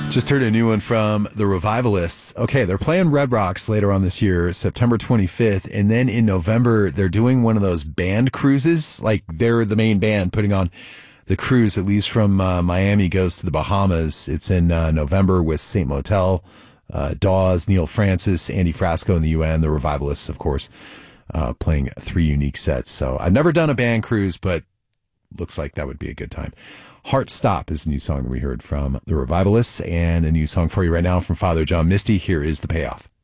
Just heard a new one from the Revivalists. Okay, they're playing Red Rocks later on this year, September 25th. And then in November, they're doing one of those band cruises. Like, they're the main band putting on the cruise, at least from Miami, goes to the Bahamas. It's in November with Saint Motel, Dawes, Neil Francis, Andy Frasco, and the UN, the Revivalists, of course, playing 3 unique sets. So I've never done a band cruise, but looks like that would be a good time. Heart Stop is a new song that we heard from the Revivalists, and a new song for you right now from Father John Misty. Here is The Payoff.